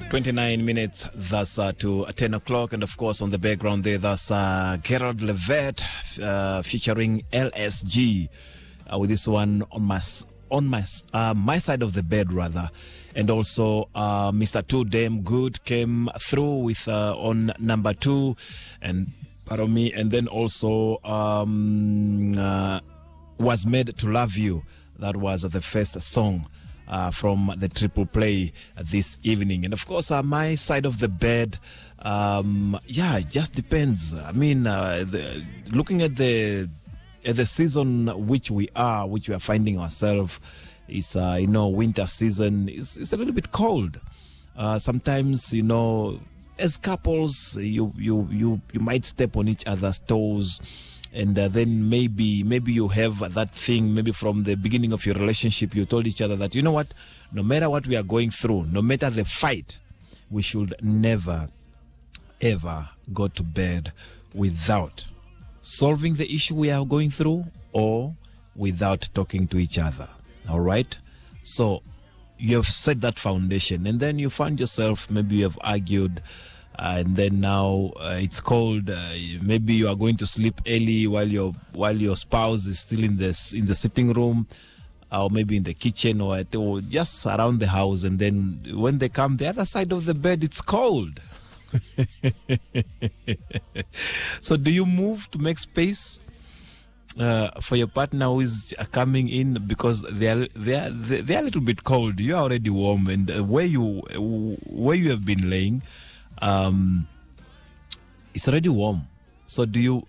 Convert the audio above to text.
29 minutes, that's to 10 o'clock. And of course, on the background there, that's Gerald Levert featuring LSG with this one on my side of the bed, rather. And also, Mr. Too Damn Good came through with on number 2. And pardon me. And then also Was Made to Love You. That was the first song from the triple play this evening. And of course, my side of the bed, it just depends. I mean, looking at the season which we are finding ourselves, it's winter season. It's a little bit cold. Sometimes, as couples, you might step on each other's toes. And then maybe you have that thing, maybe from the beginning of your relationship, you told each other that, you know what, no matter what we are going through, no matter the fight, we should never, ever go to bed without solving the issue we are going through or without talking to each other. All right? So you have set that foundation, and then you find yourself, maybe you have argued, and then now it's cold. Maybe you are going to sleep early while your spouse is still in the sitting room, or maybe in the kitchen, or just around the house. And then when they come the other side of the bed, it's cold. So do you move to make space for your partner who is coming in, because they are a little bit cold? You are already warm, and where you have been laying, it's already warm. So do you